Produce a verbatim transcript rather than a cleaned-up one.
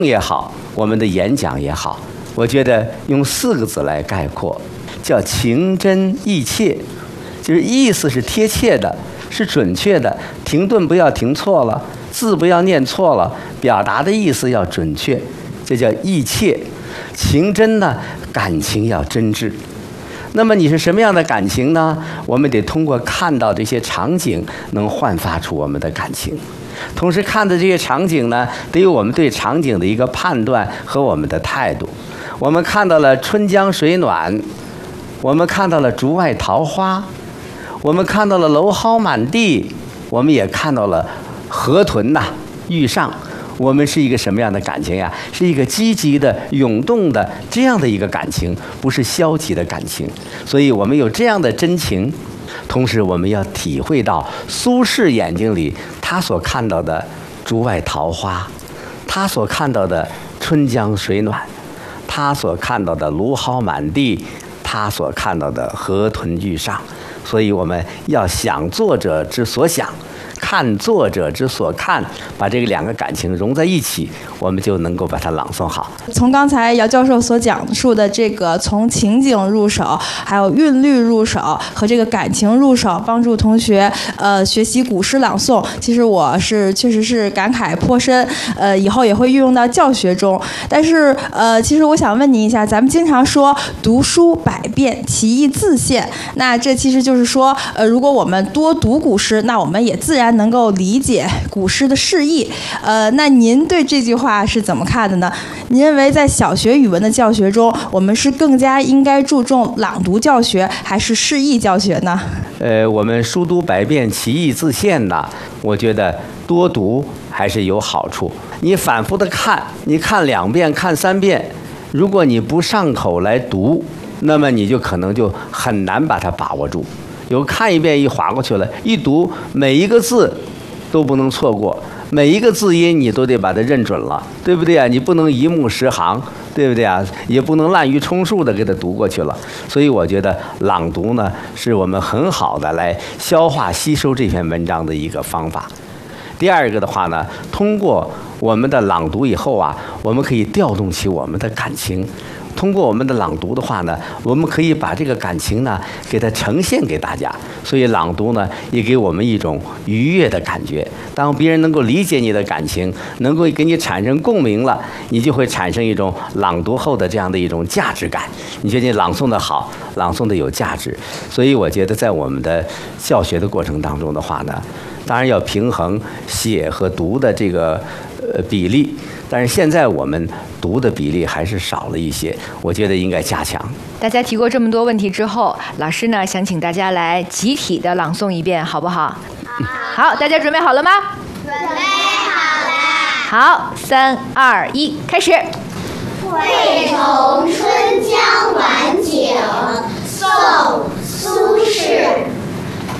也好，我们的演讲也好，我觉得用四个字来概括，叫情真意切，就是意思是贴切的，是准确的，停顿不要停错了，字不要念错了，表达的意思要准确，这叫意切。情真呢，感情要真挚。那么你是什么样的感情呢？我们得通过看到这些场景，能焕发出我们的感情。同时看的这些场景呢，得有我们对场景的一个判断和我们的态度。我们看到了春江水暖，我们看到了竹外桃花，我们看到了蒌蒿满地，我们也看到了河豚呐、欲上。我们是一个什么样的感情呀？是一个积极的、涌动的这样的一个感情，不是消极的感情。所以我们有这样的真情，同时我们要体会到苏轼眼睛里他所看到的竹外桃花，他所看到的春江水暖，他所看到的蒌蒿满地，他所看到的河豚欲上。所以我们要想作者之所想，看作者之所看，把这个两个感情融在一起，我们就能够把它朗诵好。 从刚才姚教授所讲述的这个从情景入手，还有韵律入手和这个感情入手，帮助同学呃学习古诗朗诵，其实我是确实是感慨颇深，呃以后也会运用到教学中。但是呃其实我想问您一下，咱们经常说读书百遍，其义自现，那这其实就是说呃如果我们多读古诗，那我们也自然能够理解古诗的释义。呃，那您对这句话是怎么看的呢？您认为在小学语文的教学中，我们是更加应该注重朗读教学，还是释义教学呢？ 呃，我们书读百遍，其义自现呢，我觉得多读还是有好处。你反复的看，你看两遍、看三遍，如果你不上口来读，那么你就可能就很难把它把握住。有看一遍一划过去了，一读每一个字都不能错过，每一个字音你都得把它认准了，对不对啊？你不能一目十行，对不对啊？也不能滥竽充数的给它读过去了。所以我觉得朗读呢，是我们很好的来消化吸收这篇文章的一个方法。第二个的话呢，通过我们的朗读以后啊，我们可以调动起我们的感情。通过我们的朗读的话呢，我们可以把这个感情呢给它呈现给大家。所以朗读呢也给我们一种愉悦的感觉。当别人能够理解你的感情，能够给你产生共鸣了，你就会产生一种朗读后的这样的一种价值感。你觉得你朗诵的好，朗诵的有价值。所以我觉得在我们的教学的过程当中的话呢，当然要平衡写和读的这个呃比例。但是现在我们读的比例还是少了一些，我觉得应该加强。 大家提过这么多问题之后，老师呢想请大家来集体的朗诵一遍，好不好？好，好，大家准备好了吗？ 准备好了。 好，三二一，开始。 惠崇